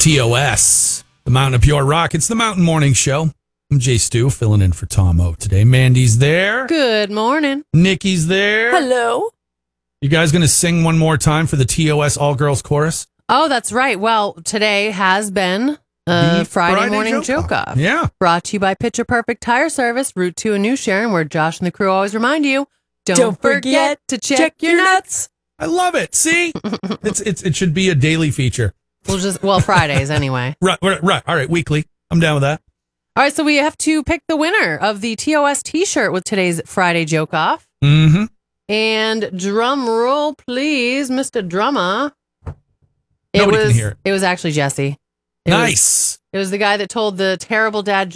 TOS, the Mountain of Pure Rock. It's the Mountain Morning Show. I'm Jay Stu, filling in for Tom O today. Mandy's there. Good morning. Nikki's there. Hello. You guys going to sing one more time for the TOS all-girls chorus? Oh, that's right. Well, today has been Friday morning joke off. Yeah. Brought to you by Picture Perfect Tire Service, Route 2 in New Sharon, where Josh and the crew always remind you, don't forget to check your nuts. I love it. See? It should be a daily feature. Fridays anyway. Right. All right, weekly. I'm down with that. All right, so we have to pick the winner of the TOS t-shirt with today's Friday joke off. Mm-hmm. And drum roll, please, Mr. Drummer. Nobody can hear it. It was actually Jesse. It was the guy that told the terrible dad